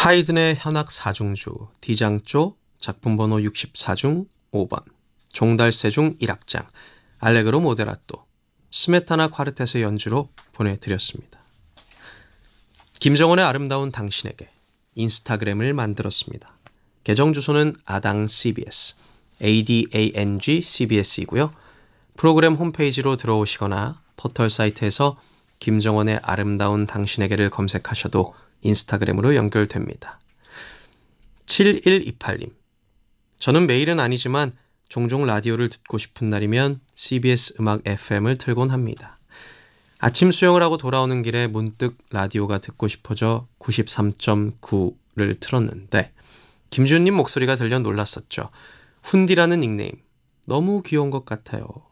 하이든의 현악 4중주, D장조, 작품번호 64중 5번, 종달새 중 1악장, 알레그로 모데라또, 스메타나 콰르텟의 연주로 보내드렸습니다. 김정원의 아름다운 당신에게 인스타그램을 만들었습니다. 계정 주소는 아당CBS, ADANGCBS이고요. 프로그램 홈페이지로 들어오시거나 포털 사이트에서 김정원의 아름다운 당신에게를 검색하셔도 인스타그램으로 연결됩니다. 7128님, 저는 매일은 아니지만 종종 라디오를 듣고 싶은 날이면 CBS 음악 FM을 틀곤 합니다. 아침 수영을 하고 돌아오는 길에 문득 라디오가 듣고 싶어져 93.9를 틀었는데 김준님 목소리가 들려 놀랐었죠. 훈디라는 닉네임 너무 귀여운 것 같아요.